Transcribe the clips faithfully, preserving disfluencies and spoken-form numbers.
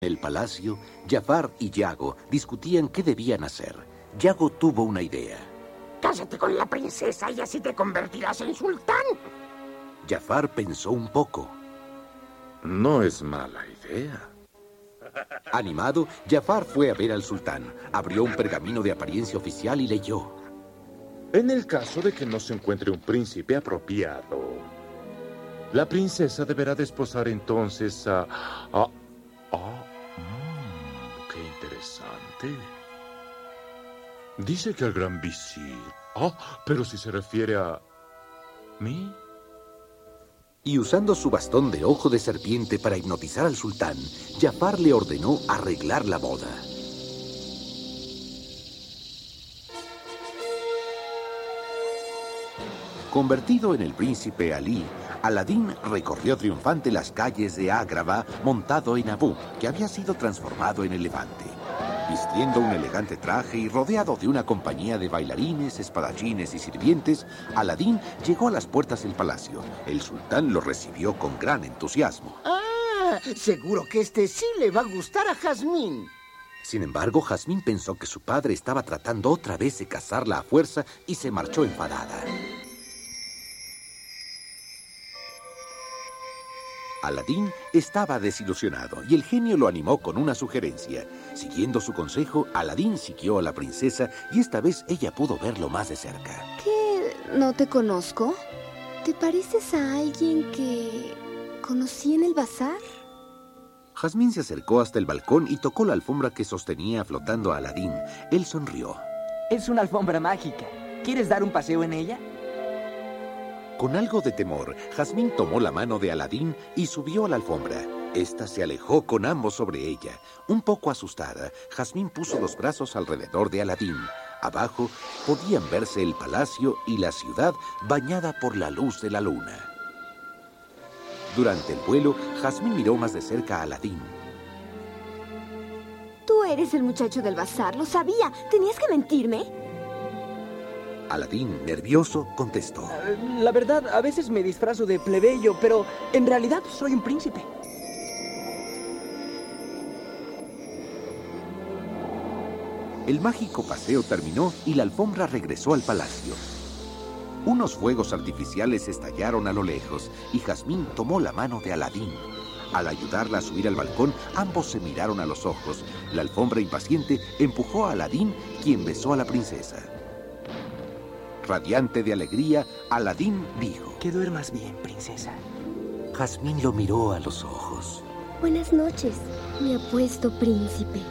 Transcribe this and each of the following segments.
En el palacio, Jafar y Yago discutían qué debían hacer. Yago tuvo una idea. Cásate con la princesa y así te convertirás en sultán. Jafar pensó un poco. No es mala idea. Animado, Jafar fue a ver al sultán. Abrió un pergamino de apariencia oficial y leyó. En el caso de que no se encuentre un príncipe apropiado, la princesa deberá desposar entonces a... a, a mmm, ¡qué interesante! Dice que al gran visir... Ah, pero si se refiere a... ¿mí? Y usando su bastón de ojo de serpiente para hipnotizar al sultán, Jafar le ordenó arreglar la boda. Convertido en el príncipe Alí, Aladín recorrió triunfante las calles de Ágrava montado en Abú, que había sido transformado en elefante. Vistiendo un elegante traje y rodeado de una compañía de bailarines, espadachines y sirvientes, Aladín llegó a las puertas del palacio. El sultán lo recibió con gran entusiasmo. Ah, seguro que este sí le va a gustar a Jazmín. Sin embargo, Jazmín pensó que su padre estaba tratando otra vez de casarla a fuerza y se marchó enfadada. Aladín estaba desilusionado y el genio lo animó con una sugerencia. Siguiendo su consejo, Aladín siguió a la princesa y esta vez ella pudo verlo más de cerca. ¿Qué? ¿No te conozco? ¿Te pareces a alguien que conocí en el bazar? Jazmín se acercó hasta el balcón y tocó la alfombra que sostenía flotando a Aladín. Él sonrió. Es una alfombra mágica. ¿Quieres dar un paseo en ella? Con algo de temor, Jazmín tomó la mano de Aladín y subió a la alfombra. Esta se alejó con ambos sobre ella. Un poco asustada, Jazmín puso los brazos alrededor de Aladín. Abajo podían verse el palacio y la ciudad bañada por la luz de la luna. Durante el vuelo, Jazmín miró más de cerca a Aladín. Tú eres el muchacho del bazar, lo sabía. ¿Tenías que mentirme? Aladín, nervioso, contestó. Uh, la verdad, a veces me disfrazo de plebeyo, pero en realidad soy un príncipe. El mágico paseo terminó y la alfombra regresó al palacio. Unos fuegos artificiales estallaron a lo lejos y Jazmín tomó la mano de Aladín. Al ayudarla a subir al balcón, ambos se miraron a los ojos. La alfombra impaciente empujó a Aladín, quien besó a la princesa. Radiante de alegría, Aladín dijo: Que duermas bien, princesa. Jazmín lo miró a los ojos. Buenas noches, mi apuesto príncipe.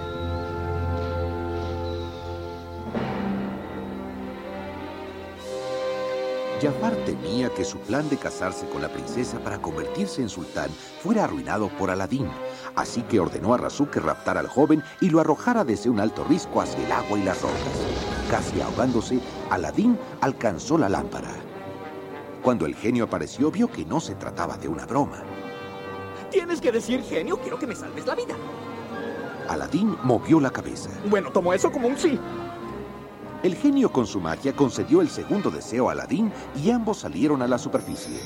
Jafar temía que su plan de casarse con la princesa para convertirse en sultán fuera arruinado por Aladín. Así que ordenó a Razú que raptara al joven y lo arrojara desde un alto risco hacia el agua y las rocas. Casi ahogándose, Aladín alcanzó la lámpara. Cuando el genio apareció, vio que no se trataba de una broma. Tienes que decir, genio, quiero que me salves la vida. Aladín movió la cabeza. Bueno, tomo eso como un sí. El genio con su magia concedió el segundo deseo a Aladín y ambos salieron a la superficie.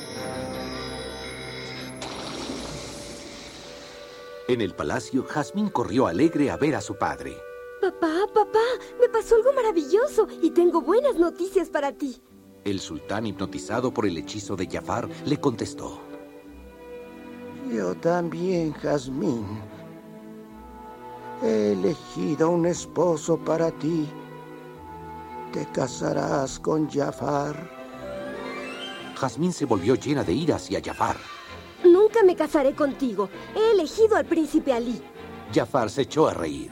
En el palacio, Jazmín corrió alegre a ver a su padre. Papá, papá, me pasó algo maravilloso y tengo buenas noticias para ti. El sultán, hipnotizado por el hechizo de Jafar, le contestó. Yo también, Jazmín. He elegido un esposo para ti. Te casarás con Jafar. Jazmín se volvió llena de ira hacia Jafar. Nunca me casaré contigo. He elegido al príncipe Alí. Jafar se echó a reír.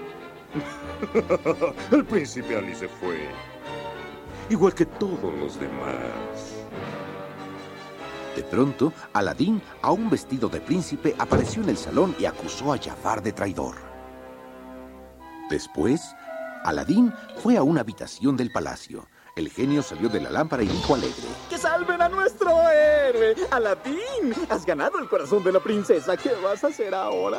El príncipe Alí se fue, igual que todos los demás. De pronto, Aladín, aún vestido de príncipe, apareció en el salón y acusó a Jafar de traidor. Después, Aladín fue a una habitación del palacio. El genio salió de la lámpara y dijo alegre: ¡Que salven a nuestro héroe! ¡Aladín! Has ganado el corazón de la princesa. ¿Qué vas a hacer ahora?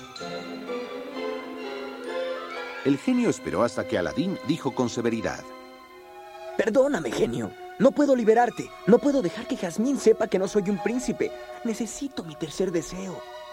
El genio esperó hasta que Aladín dijo con severidad: Perdóname, genio. No puedo liberarte. No puedo dejar que Jazmín sepa que no soy un príncipe. Necesito mi tercer deseo.